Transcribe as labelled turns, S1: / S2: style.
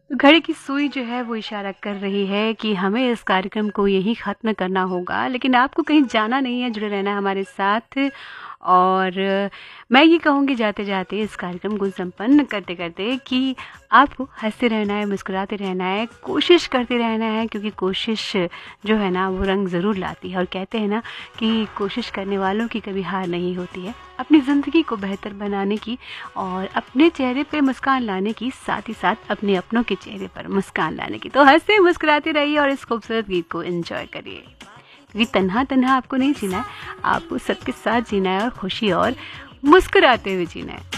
S1: तो घड़ी की सुई जो है वो इशारा कर रही है कि हमें इस कार्यक्रम को यहीं ख़त्म करना होगा, लेकिन आपको कहीं जाना नहीं है, जुड़े रहना है हमारे साथ। और मैं ये कहूँगी जाते-जाते इस कार्यक्रम को संपन्न करते-करते कि आपको हँसते रहना है, मुस्कुराते रहना है, कोशिश करते रहना है, क्योंकि कोशिश जो है ना वो रंग ज़रूर लाती है। और कहते हैं ना कि कोशिश करने वालों की कभी हार नहीं होती है। अपनी ज़िंदगी को बेहतर बनाने की और अपने चेहरे पे मुस्कान लाने की, साथ ही साथ अपने अपनों के चेहरे पर मुस्कान लाने की। तो हँसते मुस्कुराते रहिए और इस खूबसूरत गीत को एंजॉय करिए, क्योंकि तन्हा तन्हा आपको नहीं जीना है, आपको सबके साथ जीना है और खुशी और मुस्कुराते हुए जीना है।